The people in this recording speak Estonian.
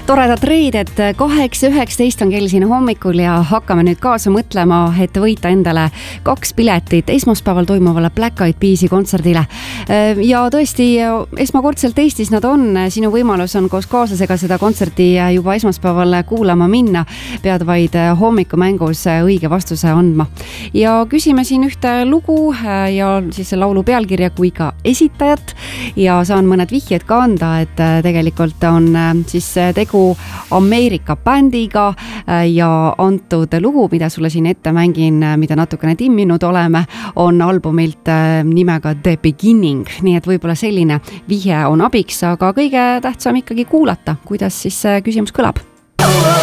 Toredat reedet, 8.19 on kell siin hommikul ja hakkame nüüd kaasa mõtlema, et võita endale 2 piletit esmaspäeval toimuvale Black Eyed Peasi kontserdile. Ja tõesti, esmakordselt Eestis nad on, sinu võimalus on koos kaaslasega seda kontserti juba esmaspäeval kuulama minna, pead vaid hommikumängus õige vastuse andma. Ja küsime siin ühte lugu ja siis laulu pealkirja kui ka esitajat ja saan mõned vihjed ka anda, et tegelikult on siis tegu Ameerika bändiga ja antud lugu, mida sulle siin ette mängin, mida natukene timminud oleme, on albumilt nimega The Beginning, nii et võib-olla selline vihje on abiks, aga kõige tähtsam ikkagi kuulata, kuidas siis küsimus kõlab.